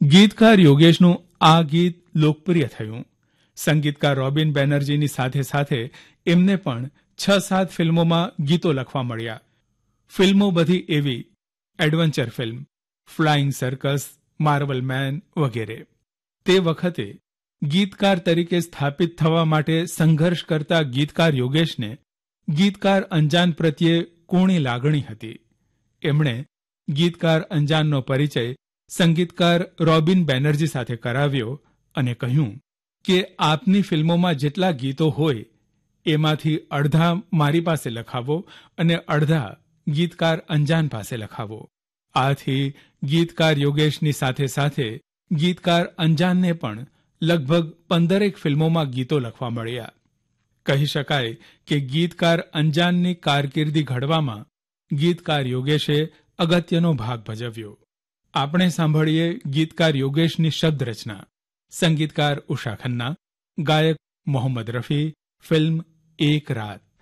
ગીતકાર યોગેશનું આ ગીત લોકપ્રિય થયું. સંગીતકાર રોબિન બેનર્જીની સાથે સાથે એમને પણ 6-7 ફિલ્મોમાં ગીતો લખવા મળ્યા. ફિલ્મો બધી એવી: adventure film, flying circus, Marvel main વગેરે. તે વખતે ગીતકાર તરીકે સ્થાપિત થવા માટે સંઘર્ષ કરતા ગીતકાર યોગેશને ગીતકાર અંજાન પ્રત્યે કૂણી લાગણી હતી. એમણે ગીતકાર અંજાનનો પરિચય સંગીતકાર રોબિન બેનર્જી સાથે કરાવ્યો અને કહ્યું કે આપની ફિલ્મોમાં જેટલા ગીતો હોય એમાંથી અડધા મારી પાસે લખાવો અને અડધા ગીતકાર અંજાન પાસે લખાવો. આથી ગીતકાર યોગેશની સાથે સાથે ગીતકાર અંજાનને પણ લગભગ 15 ફિલ્મોમાં ગીતો લખવા મળ્યા. કહી શકાય કે ગીતકાર અંજાનની કારકિર્દી ઘડવામાં ગીતકાર યોગેશે અગત્યનો ભાગ ભજવ્યો. આપણે સાંભળીએ ગીતકાર યોગેશની શબ્દ રચના. સંગીતકાર ઉષા ખન્ના, ગાયક મોહમ્મદ રફી, ફિલ્મ એક રાત.